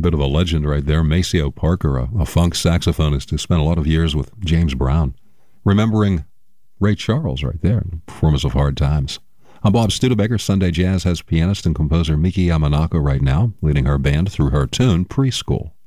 bit of a legend right there. Maceo Parker, a funk saxophonist who spent a lot of years with James Brown. Remembering Ray Charles right there, Performance of Hard Times. I'm Bob Studebaker. Sunday Jazz has pianist and composer Miki Yamanaka right now, leading her band through her tune, Preschool.